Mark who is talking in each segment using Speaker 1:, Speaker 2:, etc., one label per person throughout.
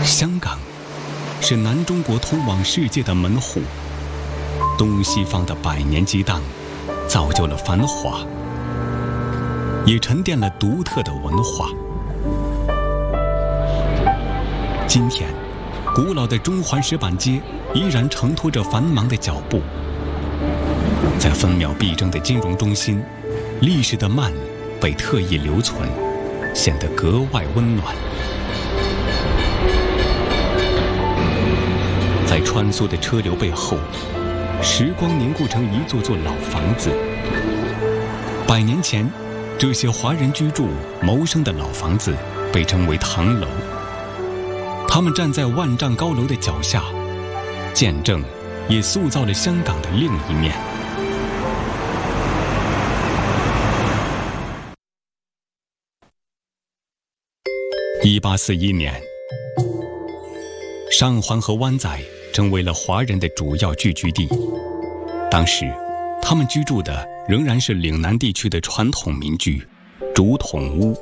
Speaker 1: 香港是南中国通往世界的门户，东西方的百年激荡，造就了繁华，也沉淀了独特的文化。今天，古老的中环石板街依然承托着繁忙的脚步，在分秒必争的金融中心，历史的慢被特意留存，显得格外温暖。在穿梭的车流背后，时光凝固成一座座老房子。100年前，这些华人居住谋生的老房子被称为唐楼。他们站在万丈高楼的脚下，见证也塑造了香港的另一面。1841年，上环和湾仔成为了华人的主要聚居地。当时，他们居住的仍然是岭南地区的传统民居——竹筒屋。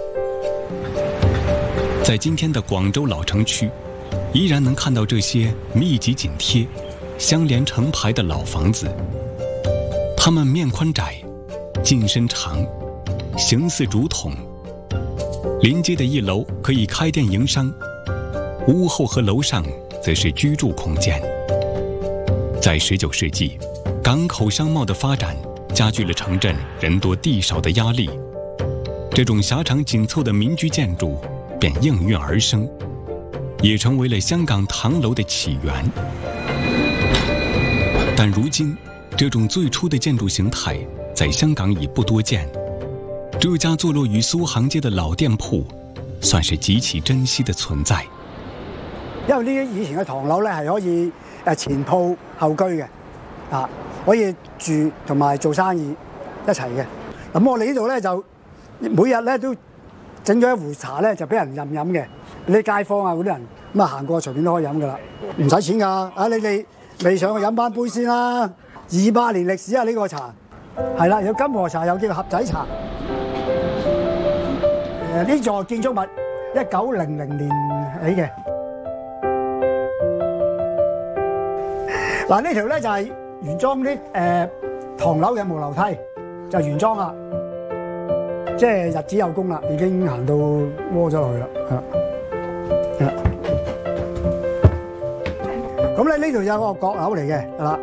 Speaker 1: 在今天的广州老城区，依然能看到这些密集紧贴、相连成排的老房子。它们面宽窄，进深长，形似竹筒。临街的一楼可以开店营商，屋后和楼上则是居住空间。在19世纪，港口商贸的发展加剧了城镇人多地少的压力，这种狭长紧凑的民居建筑便应运而生，也成为了香港唐楼的起源。但如今，这种最初的建筑形态在香港已不多见。这家坐落于苏杭街的老店鋪，算是極其珍惜的存在。
Speaker 2: 因為呢啲以前嘅唐樓咧係可以前鋪後居嘅，可以住同埋做生意一齊嘅。咁我哋呢度咧就每日咧都整咗一壺茶咧，就俾人飲嘅，啲街坊啊嗰啲人咁行過隨便都可以飲噶啦，唔使錢㗎。你哋未上去飲翻杯先啦，200年歷史啊呢個茶，係啦，有金和茶，有叫盒仔茶。呢座建築物1900年起嘅。嗱，呢條咧就係原裝啲唐樓嘅木樓梯，就係原裝啦，即係日子有功啦，已經行到窩咗落去啦。咁咧呢度有個閣樓嚟嘅，係啦。